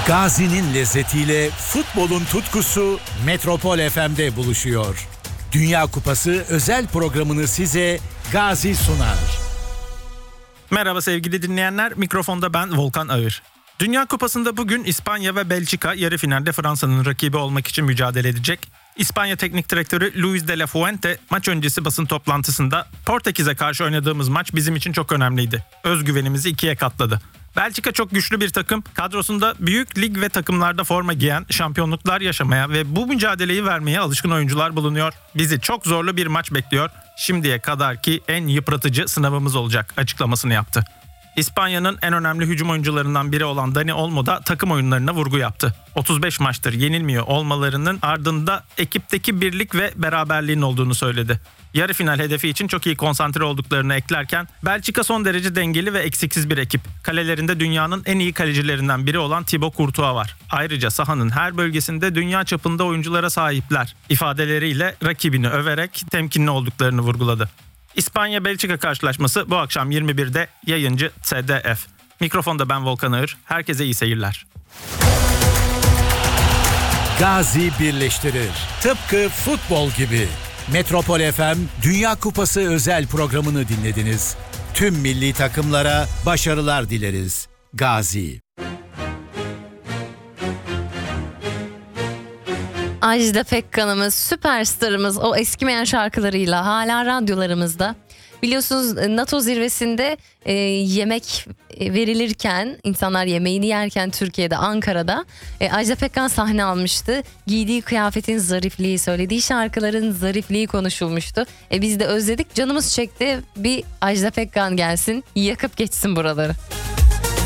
Gazi'nin lezzetiyle futbolun tutkusu Metropol FM'de buluşuyor. Dünya Kupası özel programını size Gazi sunar. Merhaba sevgili dinleyenler, mikrofonda ben Volkan Ağır. Dünya Kupası'nda bugün İspanya ve Belçika yarı finalde Fransa'nın rakibi olmak için mücadele edecek. İspanya Teknik Direktörü Luis de la Fuente maç öncesi basın toplantısında "Portekiz'e karşı oynadığımız maç bizim için çok önemliydi. Özgüvenimizi 2'ye katladı. Belçika çok güçlü bir takım. Kadrosunda büyük lig ve takımlarda forma giyen, şampiyonluklar yaşamaya ve bu mücadeleyi vermeye alışkın oyuncular bulunuyor. Bizi çok zorlu bir maç bekliyor. Şimdiye kadarki en yıpratıcı sınavımız olacak" açıklamasını yaptı. İspanya'nın en önemli hücum oyuncularından biri olan Dani Olmo da takım oyunlarına vurgu yaptı. 35 maçtır yenilmiyor olmalarının ardında ekipteki birlik ve beraberliğin olduğunu söyledi. Yarı final hedefi için çok iyi konsantre olduklarını eklerken Belçika son derece dengeli ve eksiksiz bir ekip. Kalelerinde dünyanın en iyi kalecilerinden biri olan Thibaut Courtois var. Ayrıca sahanın her bölgesinde dünya çapında oyunculara sahipler ifadeleriyle rakibini överek temkinli olduklarını vurguladı. İspanya-Belçika karşılaşması bu akşam 21'de yayıncı TDF. Mikrofonda ben Volkan Ağır. Herkese iyi seyirler. Gazi birleştirir. Tıpkı futbol gibi. Metropol FM Dünya Kupası özel programını dinlediniz. Tüm milli takımlara başarılar dileriz. Gazi. Ajda Pekkan'ımız, süperstarımız, o eskimeyen şarkılarıyla hala radyolarımızda. Biliyorsunuz NATO zirvesinde yemek verilirken, insanlar yemeğini yerken Türkiye'de, Ankara'da Ajda Pekkan sahne almıştı. Giydiği kıyafetin zarifliği, söylediği şarkıların zarifliği konuşulmuştu. Biz de özledik, canımız çekti. Bir Ajda Pekkan gelsin, yakıp geçsin buraları.